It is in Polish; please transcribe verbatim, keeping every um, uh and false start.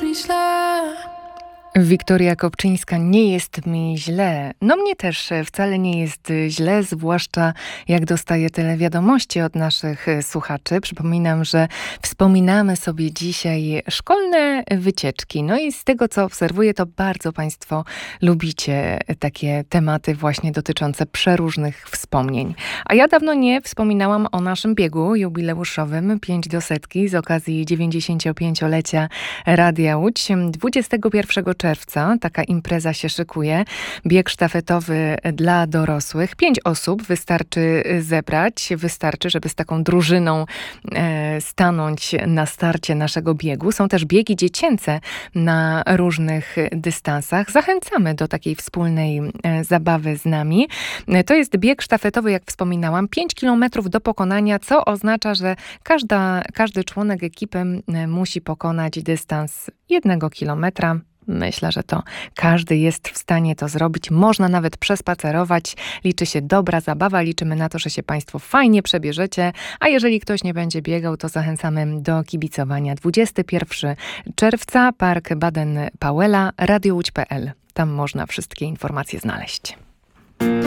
mi źle. Wiktoria Kopczyńska, nie jest mi źle. No mnie też wcale nie jest źle, zwłaszcza jak dostaję tyle wiadomości od naszych słuchaczy. Przypominam, że wspominamy sobie dzisiaj szkolne wycieczki. No i z tego, co obserwuję, to bardzo Państwo lubicie takie tematy właśnie dotyczące przeróżnych wspomnień. A ja dawno nie wspominałam o naszym biegu jubileuszowym pięć do setki z okazji dziewięćdziesięciopięciolecia Radia Łódź. dwudziestego pierwszego czerwca taka impreza się szykuje. Bieg sztafetowy dla dorosłych. Pięć osób wystarczy zebrać. Wystarczy, żeby z taką drużyną e, stanąć na starcie naszego biegu. Są też biegi dziecięce na różnych dystansach. Zachęcamy do takiej wspólnej e, zabawy z nami. E, to jest bieg sztafetowy, jak wspominałam. Pięć kilometrów do pokonania, co oznacza, że każda, każdy członek ekipy e, musi pokonać dystans jednego kilometra. Myślę, że to każdy jest w stanie to zrobić. Można nawet przespacerować. Liczy się dobra zabawa. Liczymy na to, że się Państwo fajnie przebierzecie. A jeżeli ktoś nie będzie biegał, to zachęcamy do kibicowania. dwudziestego pierwszego czerwca, Park Baden-Powella, radio łódź kropka p l. Tam można wszystkie informacje znaleźć.